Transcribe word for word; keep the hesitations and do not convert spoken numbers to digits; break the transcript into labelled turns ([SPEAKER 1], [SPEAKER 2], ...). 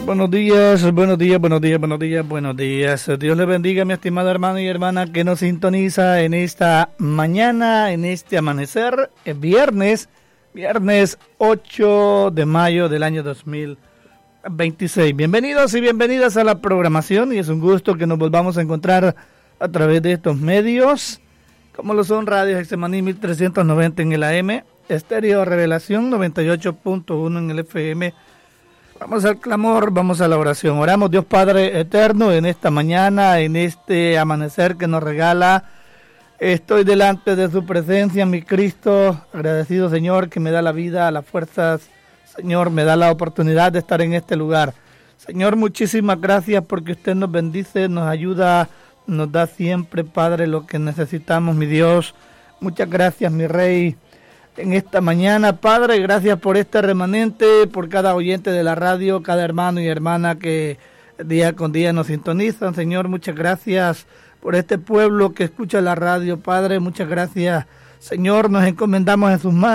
[SPEAKER 1] Buenos días, buenos días, buenos días, buenos días, buenos días. Dios le bendiga, mi estimado hermano y hermana que nos sintoniza en esta mañana, en este amanecer, el viernes, viernes ocho de mayo del año dos mil veintiséis. Bienvenidos y bienvenidas a la programación y es un gusto que nos volvamos a encontrar a través de estos medios, como lo son Radio Getsemaní mil trescientos noventa en el A M, Estéreo Revelación noventa y ocho punto uno en el F M. Vamos al clamor, vamos a la oración. Oramos, Dios Padre eterno, en esta mañana, en este amanecer que nos regala. Estoy delante de su presencia, mi Cristo, agradecido, Señor, que me da la vida, las fuerzas, Señor, me da la oportunidad de estar en este lugar. Señor, muchísimas gracias porque usted nos bendice, nos ayuda, nos da siempre, Padre, lo que necesitamos, mi Dios. Muchas gracias, mi Rey. En esta mañana, Padre, gracias por este remanente, por cada oyente de la radio, cada hermano y hermana que día con día nos sintonizan. Señor, muchas gracias por este pueblo que escucha la radio, Padre, muchas gracias. Señor, nos encomendamos en sus manos.